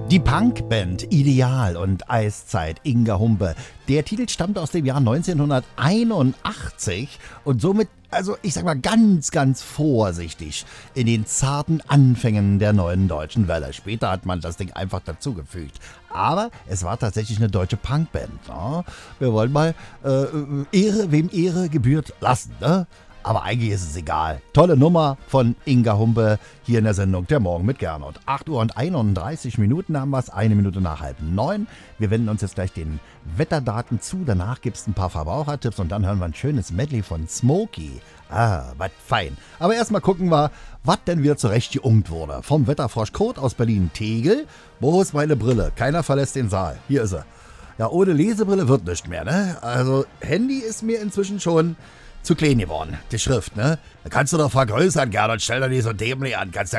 Die Punkband Ideal und Eiszeit Inga Humpe. Der Titel stammt aus dem Jahr 1981 und somit, also ich sag mal ganz, ganz vorsichtig in den zarten Anfängen der neuen deutschen Welle. Später hat man das Ding einfach dazugefügt. Aber es war tatsächlich eine deutsche Punkband. Ja? Wir wollen mal Ehre, wem Ehre gebührt, lassen, ne? Aber eigentlich ist es egal. Tolle Nummer von Inga Humpe hier in der Sendung Der Morgen mit Gernot. 8 Uhr und 31 Minuten haben wir es, 1 Minute nach 8:30. Wir wenden uns jetzt gleich den Wetterdaten zu. Danach gibt es ein paar Verbrauchertipps und dann hören wir ein schönes Medley von Smokey. Was fein. Aber erstmal gucken wir, was denn wieder zurechtgeungt wurde. Vom Wetterfrosch Kurt aus Berlin-Tegel. Wo ist meine Brille? Keiner verlässt den Saal. Hier ist sie. Ja, ohne Lesebrille wird nichts mehr, ne? Also Handy ist mir inzwischen schon zu klein geworden, die Schrift, ne? Da kannst du doch vergrößern, Gernot, stell doch nicht so dämlich an. Kannst ja